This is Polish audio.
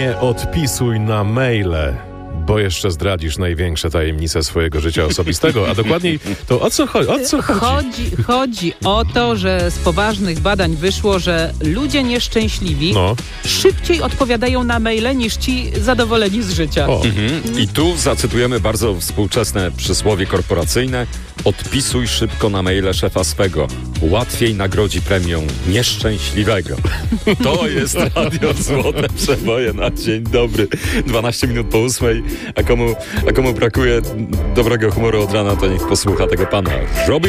Nie odpisuj na maile, bo jeszcze zdradzisz największe tajemnice swojego życia osobistego. A dokładniej to o co chodzi? Chodzi o to, że z poważnych badań wyszło, że ludzie nieszczęśliwi szybciej odpowiadają na maile niż ci zadowoleni z życia. I tu zacytujemy bardzo współczesne przysłowie korporacyjne. Odpisuj szybko na maile szefa swego. Łatwiej nagrodzi premią nieszczęśliwego. To jest Radio Złote Przeboje na dzień dobry. 12 minut po 8. A komu brakuje dobrego humoru od rana, to niech posłucha tego pana.